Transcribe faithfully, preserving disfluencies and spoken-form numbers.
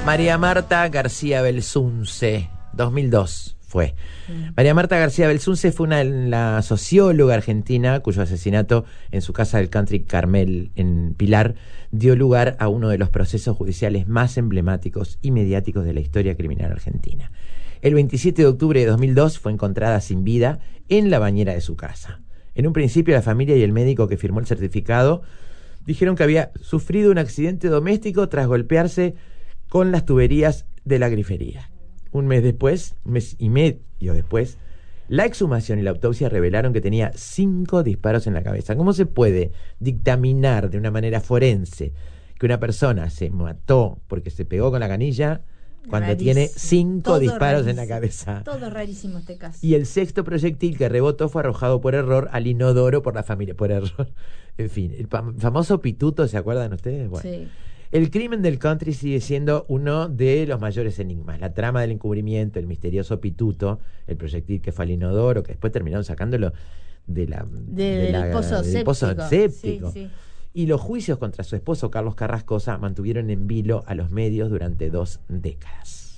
María Marta García Belsunce, dos mil dos fue. Mm. María Marta García Belsunce fue una la socióloga argentina cuyo asesinato en su casa del Country Carmel en Pilar dio lugar a uno de los procesos judiciales más emblemáticos y mediáticos de la historia criminal argentina. El veintisiete de octubre de dos mil dos fue encontrada sin vida en la bañera de su casa. En un principio la familia y el médico que firmó el certificado dijeron que había sufrido un accidente doméstico tras golpearse con las tuberías de la grifería. Un mes después, un mes y medio después, la exhumación y la autopsia revelaron que tenía cinco disparos en la cabeza. ¿Cómo se puede dictaminar de una manera forense que una persona se mató porque se pegó con la canilla cuando rarísimo. Tiene cinco Todo disparos rarísimo. En la cabeza? Todo rarísimo este caso. Y el sexto proyectil que rebotó fue arrojado por error al inodoro por la familia. Por error. En fin, el famoso pituto, ¿se acuerdan ustedes? Bueno. Sí. El crimen del country sigue siendo uno de los mayores enigmas. La trama del encubrimiento, el misterioso pituto, el proyectil que fue al inodoro, que después terminaron sacándolo de la, de, de la, del pozo del séptico. Pozo séptico. Sí, sí. Y los juicios contra su esposo Carlos Carrascosa mantuvieron en vilo a los medios durante dos décadas.